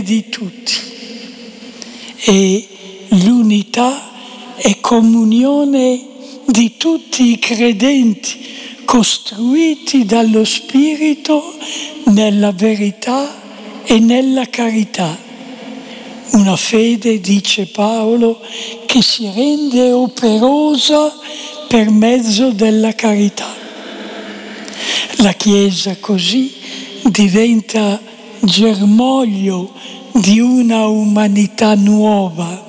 di tutti. E l'unità è comunione di tutti i credenti, costruiti dallo Spirito nella verità e nella carità. Una fede, dice Paolo, che si rende operosa per mezzo della carità. La Chiesa così diventa germoglio di una umanità nuova,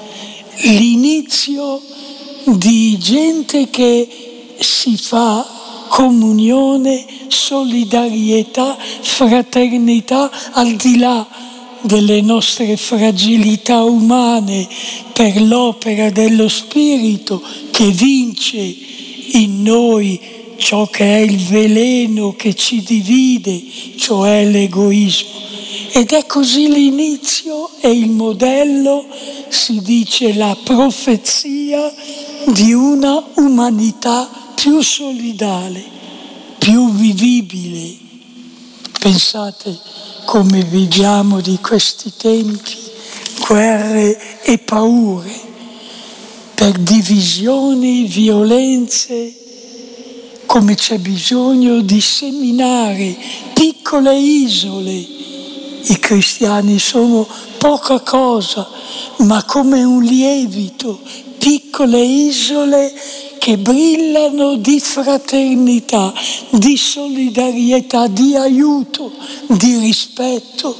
l'inizio di gente che si fa comunione, solidarietà, fraternità al di là delle nostre fragilità umane, per l'opera dello Spirito che vince in noi ciò che è il veleno che ci divide, cioè l'egoismo. Ed è così l'inizio e il modello, si dice la profezia di una umanità più solidale, più vivibile. Pensate come viviamo di questi tempi, guerre e paure, per divisioni, violenze, come c'è bisogno di seminare piccole isole. I cristiani sono poca cosa, ma come un lievito, piccole isole che brillano di fraternità, di solidarietà, di aiuto, di rispetto.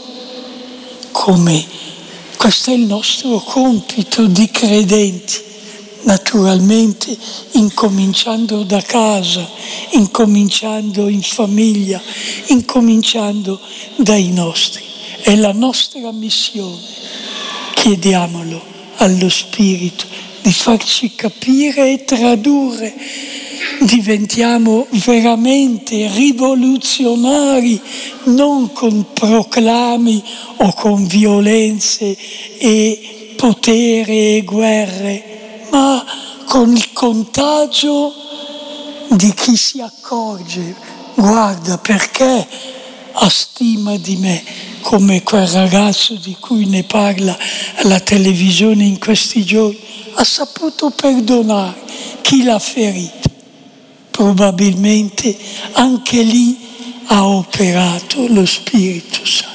Come questo è il nostro compito di credenti. Naturalmente incominciando da casa, incominciando in famiglia, incominciando dai nostri. È la nostra missione. Chiediamolo allo Spirito di farci capire e tradurre. Diventiamo veramente rivoluzionari, non con proclami o con violenze e potere e guerre, ma con il contagio di chi si accorge. Guarda, perché ha stima di me, come quel ragazzo di cui ne parla la televisione in questi giorni, ha saputo perdonare chi l'ha ferito. Probabilmente anche lì ha operato lo Spirito Santo.